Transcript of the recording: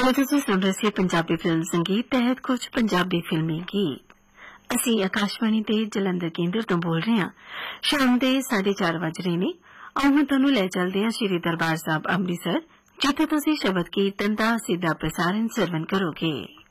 तो ਤੁਸੀਂ ਸੁਣ ਰਹੇ ਸੀ ਪੰਜਾਬੀ ਫਿਲਮ ਸੰਗੀਤ ਤਹਿਤ ਕੁਝ ਪੰਜਾਬੀ ਫਿਲਮੀ ਗੀਤ। ਅਸੀਂ ਆਕਾਸ਼ਵਾਣੀ ਤੇ ਜਲੰਧਰ ਕੇਂਦਰ ਤੋਂ ਬੋਲ ਰਹੇ ਹਾਂ। ਸ਼ਾਮ ਦੇ 4:30 ਵੱਜ ਰਹੇ ਨੇ। ਆਓ ਹੁਣ ਤੁਹਾਨੂੰ ਲੈ ਚੱਲਦੇ ਹਾਂ ਸ਼੍ਰੀ ਦਰਬਾਰ ਸਾਹਿਬ ਅੰਮ੍ਰਿਤਸਰ, ਜਿੱਥੇ ਤੁਸੀਂ ਸ਼ਬਦ ਕੀਰਤਨ ਦਾ ਸਿੱਧਾ ਪ੍ਰਸਾਰਣ ਸਰਵਣ ਕਰੋਗੇ।